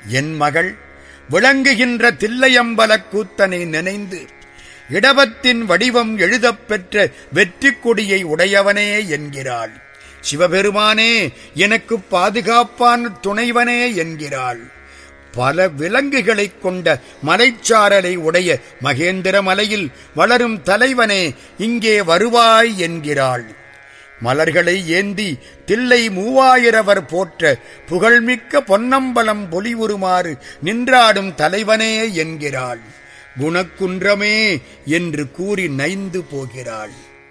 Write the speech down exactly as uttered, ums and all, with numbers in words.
என் மகள் விளங்குகின்ற தில்லையம்பலக் கூத்தனை நினைந்து இடபத்தின் வடிவம் எழுதப் பெற்ற வெற்றி கொடியை உடையவனே என்கிறாள். சிவபெருமானே எனக்கு பாதுகாப்பான துணைவனே என்கிறாள். பல விலங்குகளைக் கொண்ட மலைச்சாரலை உடைய மகேந்திர மலையில் வளரும் தலைவனே இங்கே வருவாய் என்கிறாள். மலர்களை ஏந்தி தில்லை மூவாயிரவர் போற்ற புகழ்மிக்க பொன்னம்பலம் பொலிவுறுமாறு நின்றாடும் தலைவனே என்கிறாள். குணக்குன்றமே என்று கூறி நைந்து போகிறாள்.